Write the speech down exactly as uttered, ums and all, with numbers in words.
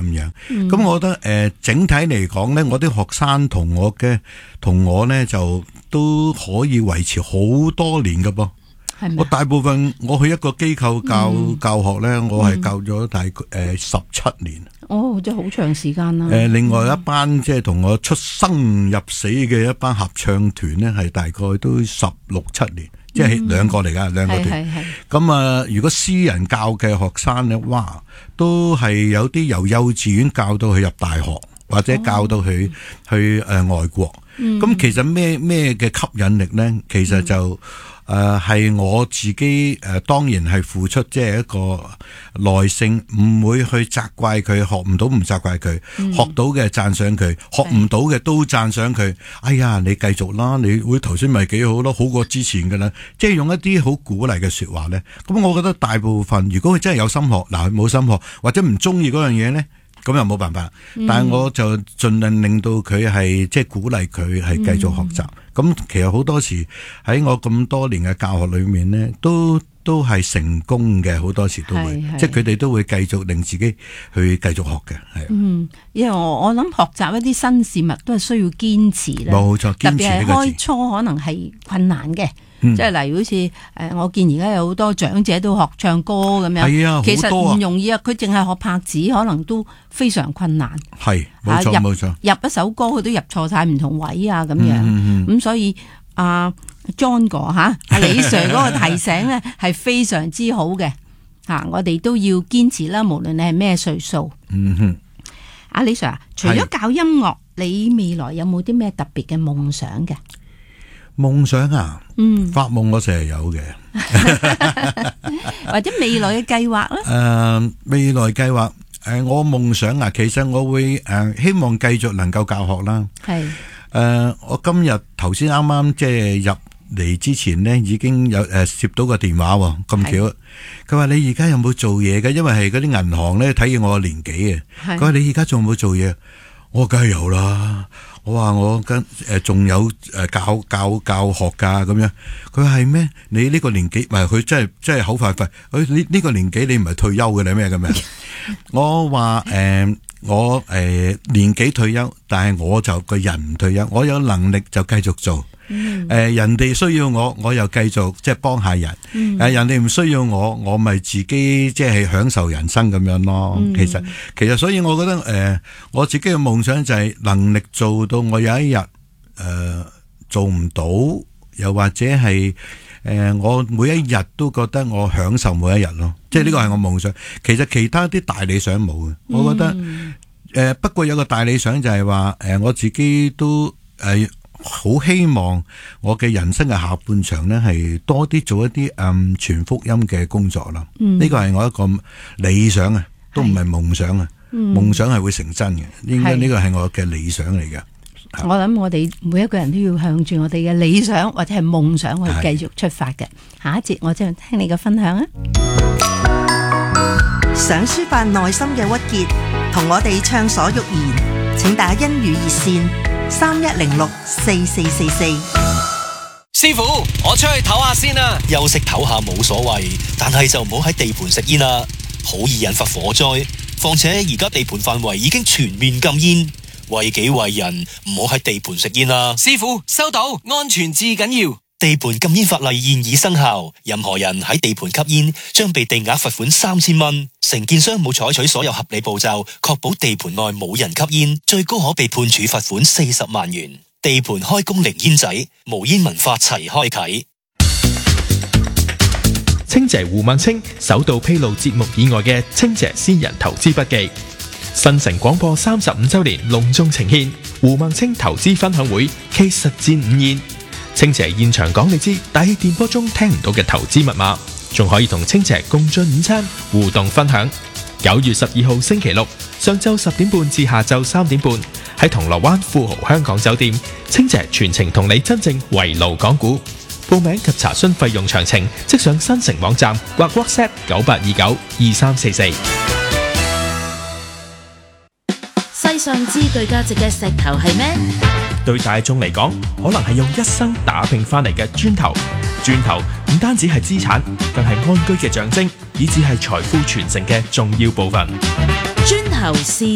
樣。咁、嗯、我覺得誒、呃、整體嚟講咧，我啲學生同我嘅同我咧就都可以維持好多年㗎噃。我大部分我去一個機構教、嗯、教學咧，我係教咗大概誒十七年。 哦，即係好長時間啦。誒、 呃，另外一班即係同我出生入死嘅一班合唱團咧，係大概都十六七年，嗯、即係兩個嚟噶，兩個團。咁啊，如果私人教嘅學生咧，哇，都係有啲由幼稚園教到佢入大學，或者教到佢、哦、去誒、呃、外國。咁、嗯、其實咩咩嘅吸引力咧？其實就誒係、呃、我自己誒、呃，當然係付出即係一個耐性，唔會去責怪佢，學唔到唔責怪佢，嗯、學到嘅讚賞佢，學唔到嘅都讚賞佢。哎呀，你繼續啦，你會頭先咪幾好咯，好過之前㗎啦。即係用一啲好鼓勵嘅說話咧。咁我覺得大部分如果佢真係有心學，嗱佢冇心學或者唔中意嗰樣嘢咧。咁又冇辦法，但係我就盡量令到佢係即係鼓勵佢係繼續學習。咁、嗯、其實好多時喺我咁多年嘅教學裏面呢，都都係成功嘅，好多時都會，即係佢哋都會繼續令自己去繼續學嘅。係，嗯， 因為我我諗學習一啲新事物都係需要堅持啦，冇錯，堅持呢個字，特別係開初可能係困難嘅。嗯、即係例如好似誒，我見而家有好多長者都學唱歌咁樣，係啊，其實唔容易啊。佢淨係學拍子，可能都非常困難。係，冇錯冇錯。入一首歌，佢都入錯晒唔同位啊，咁樣。咁、嗯嗯、所以阿、啊、John 哥吓，阿李 Sir 嗰個提醒咧係非常之好嘅吓，我哋都要堅持啦，無論你係咩歲數。嗯哼，阿李 Sir 啊，除咗教音樂，你未來有冇啲咩特別嘅夢想嘅？ 夢想啊，嗯，發夢我成日有嘅， 或者未來嘅計劃咧？誒、 呃，未來計劃，誒、呃，我夢想啊，其實我會誒、呃、希望繼續能夠教學啦。係，誒、呃，我今日頭先啱啱即係入嚟之前呢，已經有誒接到個電話，咁巧，佢話你而家有冇做嘢嘅？因為係嗰啲銀行咧睇見我個年紀啊，佢話你而家仲有冇做嘢？我梗係有啦。我話我跟誒仲有誒教教教學噶咁樣，佢話係咩？你呢個年紀，唔係佢真係真係好快快。佢呢呢個年紀你唔係退休嘅你咩咁樣？我話誒、呃、我誒、呃、年紀退休，但係我就個人唔退休，我有能力就繼續做。誒、嗯呃，人哋需要我，我又繼續即係幫下人。誒、嗯呃，人哋唔需要我，我咪自己即係享受人生咁樣咯。嗯、其實其實，所以我覺得誒、呃，我自己嘅夢想就係能力做到我有一日誒、呃、做唔到，又或者係誒、呃、我每一日都覺得我享受每一日咯。即係呢個係我夢想。其實其他啲大理想冇嘅，我覺得誒、嗯呃、不過有個大理想就係話誒我自己都誒。呃好希望我嘅人生嘅下半場呢，係多啲做一啲嗯傳福音嘅工作啦。呢個係我一個理想啊，都唔係夢想啊。夢、嗯、想係會成真嘅，應該呢個係我嘅理想嚟嘅。 我諗我哋每一個人都要向住我哋嘅理想或者係夢想去繼續出發嘅。下一節我就聽你嘅分享啊！ 想抒發內心嘅鬱結，同我哋暢所欲言，請打欣語熱線三一零六四四四四。 師傅，我出去唞下先啊！休息唞下冇所謂，但係就唔好喺地盤食煙啦，好易引發火災。況且而家地盤範圍已經全面禁煙，為己為人，唔好喺地盤食煙啦。師傅，收到，安全至緊要。地盤禁煙法例現已生效，任何人喺地盤吸煙將被定額罰款三千蚊。承建商冇採取所有合理步驟，確保地盤內冇人吸煙，最高可被判處罰款四十萬元。地盤開工零煙仔，無煙文化齊開啟。 清姐胡孟青首度披露節目以外嘅清姐私人投資筆記。新城廣播三十五周年隆重呈獻胡孟青投資分享會暨實戰午宴。清姐現場講你知，大氣電波中聽唔到嘅投資密碼，仲可以同清姐共進午餐互動分享。九月十二號星期六上晝十點半至下晝三點半，喺銅鑼灣富豪香港酒店，清姐全程同你真正圍爐講股。報名及查詢費用詳情，即上新城網站或 WhatsApp 九八二九二三四四。 世上最具價值嘅石頭係咩？ 對大眾嚟講，可能係用一生打拼翻嚟嘅磚頭。磚頭唔單止係資產，更係安居嘅象徵，以至係財富傳承嘅重要部分。 磚頭是